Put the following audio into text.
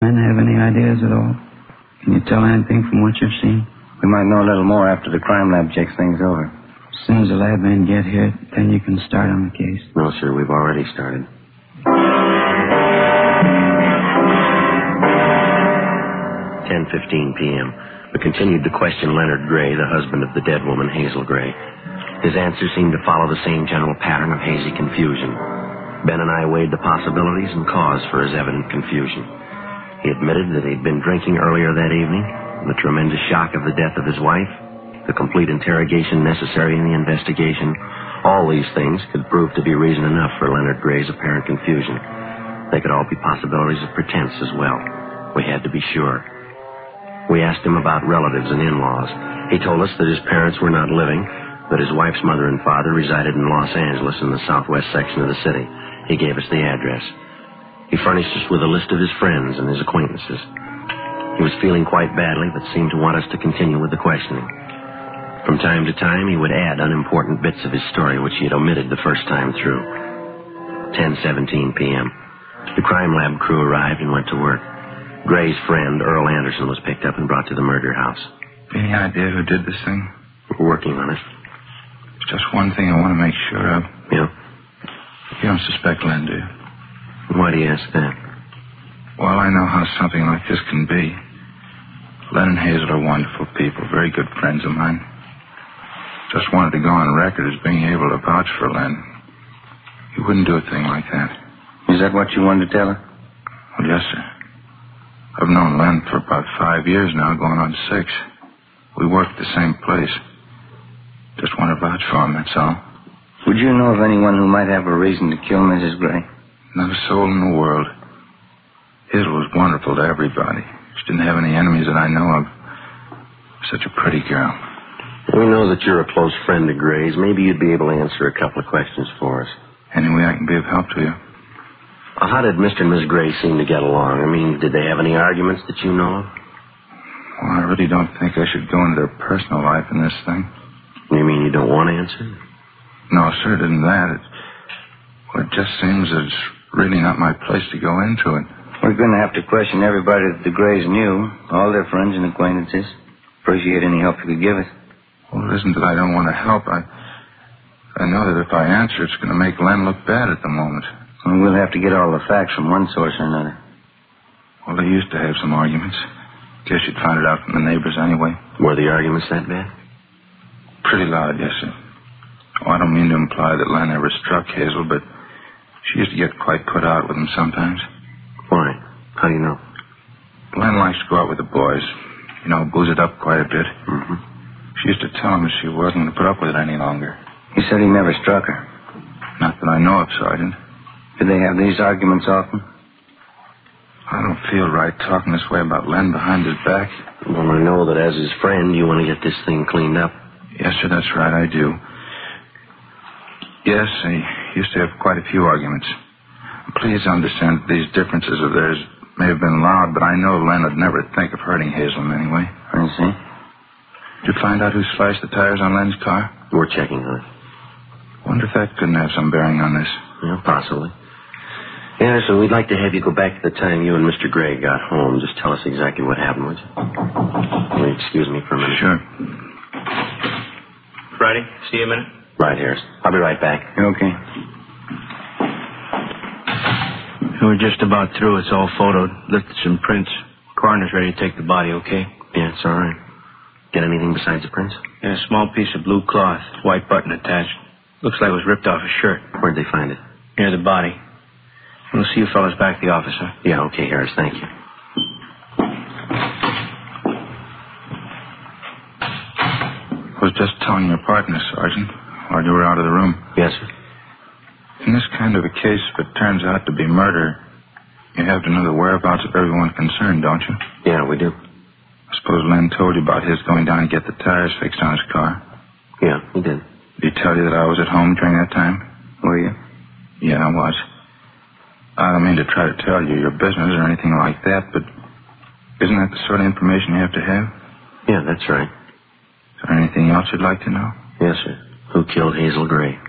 Men have any ideas at all? Can you tell anything from what you've seen? We might know a little more after the crime lab checks things over. As soon as the lab men get here, then you can start on the case. No, sir, we've already started. 10:15 p.m. We continued to question Leonard Gray, the husband of the dead woman, Hazel Gray. His answers seemed to follow the same general pattern of hazy confusion. Ben and I weighed the possibilities and cause for his evident confusion. He admitted that he'd been drinking earlier that evening, the tremendous shock of the death of his wife, the complete interrogation necessary in the investigation. All these things could prove to be reason enough for Leonard Gray's apparent confusion. They could all be possibilities of pretense as well. We had to be sure. We asked him about relatives and in-laws. He told us that his parents were not living, that his wife's mother and father resided in Los Angeles in the southwest section of the city. He gave us the address. He furnished us with a list of his friends and his acquaintances. He was feeling quite badly, but seemed to want us to continue with the questioning. From time to time, he would add unimportant bits of his story which he had omitted the first time through. 10:17 p.m. The crime lab crew arrived and went to work. Gray's friend, Earl Anderson, was picked up and brought to the murder house. Any idea who did this thing? We're working on it. There's just one thing I want to make sure of. Yeah? You don't suspect Len, do you? Why do you ask that? Well, I know how something like this can be. Len and Hazel are wonderful people, very good friends of mine. Just wanted to go on record as being able to vouch for Len. He wouldn't do a thing like that. Is that what you wanted to tell her? Well, yes, sir. I've known Len for about 5 years now, going on 6. We work at the same place. Just want to vouch for him, that's all. Would you know of anyone who might have a reason to kill Mrs. Gray? Not a soul in the world. Hazel was wonderful to everybody. She didn't have any enemies that I know of. Such a pretty girl. We know that you're a close friend of Gray's. Maybe you'd be able to answer a couple of questions for us. Any way I can be of help to you? How did Mr. and Miss Gray seem to get along? I mean, did they have any arguments that you know of? Well, I really don't think I should go into their personal life in this thing. You mean you don't want to answer? No, sir, it isn't that. It just seems that it's really not my place to go into it. We're going to have to question everybody that the Grays knew, all their friends and acquaintances. Appreciate any help you could give us. Well, it isn't that I don't want to help. I know that if I answer, it's going to make Len look bad at the moment. Well, we'll have to get all the facts from one source or another. Well, they used to have some arguments. Guess you'd find it out from the neighbors anyway. Were the arguments that bad? Pretty loud, yes, sir. Oh, I don't mean to imply that Len ever struck Hazel, but she used to get quite put out with him sometimes. Why? How do you know? Len likes to go out with the boys. You know, booze it up quite a bit. Mm-hmm. She used to tell him that she wasn't going to put up with it any longer. He said he never struck her. Not that I know of, Sergeant. Did they have these arguments often? I don't feel right talking this way about Len behind his back. Well, I know that as his friend, you want to get this thing cleaned up. Yes, sir, that's right, I do. Yes, they used to have quite a few arguments. Please understand that these differences of theirs may have been loud, but I know Len would never think of hurting Hazel in any way. I see. Did you find out who sliced the tires on Len's car? We're checking on it. Wonder if that couldn't have some bearing on this. Yeah, possibly. Yeah, so we'd like to have you go back to the time you and Mr. Gray got home. Just tell us exactly what happened, would you? Will you excuse me for a minute? Sure. Friday, see you in a minute. Right, Harris. I'll be right back. Okay. We're just about through. It's all photoed. Lifted some prints. Coroner's ready to take the body, okay? Yeah, it's all right. Get anything besides the prints? Yeah, a small piece of blue cloth, white button attached. Looks like it was ripped off his shirt. Where'd they find it? Near the body. We'll see you fellas back at the office, huh? Yeah, okay, Harris. Thank you. I was just telling your partner, Sergeant, while you were out of the room. Yes, sir. In this kind of a case, if it turns out to be murder, you have to know the whereabouts of everyone concerned, don't you? Yeah, we do. I suppose Len told you about his going down and get the tires fixed on his car. Yeah, he did. Did he tell you that I was at home during that time? Were you? Yeah, I was. I don't mean to try to tell you your business or anything like that, but isn't that the sort of information you have to have? Yeah, that's right. Is there anything else you'd like to know? Yes, sir. Who killed Hazel Gray?